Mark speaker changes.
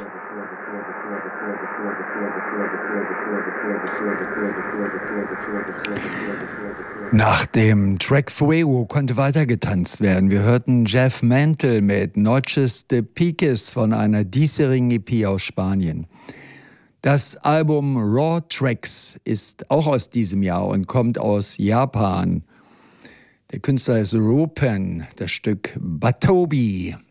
Speaker 1: Nach dem Track Fuego konnte weiter getanzt werden. Wir hörten Jeff Mantle mit Noches de Piques von einer diesjährigen EP aus Spanien. Das Album Raw Tracks ist auch aus diesem Jahr und kommt aus Japan. Der Künstler ist Rupen, das Stück Batobi.